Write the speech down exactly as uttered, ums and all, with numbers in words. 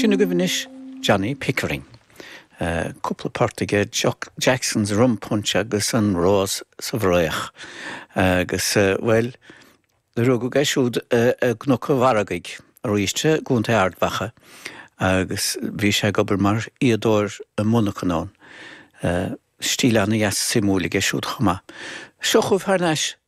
Sin go bhnis Johnny Pickering. Uh, Cúpla páirteaige Jackson's Rum Punch agus an rás sa bhréach. Agus, uh, well, le rug go gaisiúd a gnocha bharagaig a ríiste gúnta ardbacha agus bhí sé gobar mar iadóir a munachanán. Uh, Stíl anna jas simúla gaisiúd chuma. Seochmh thar neis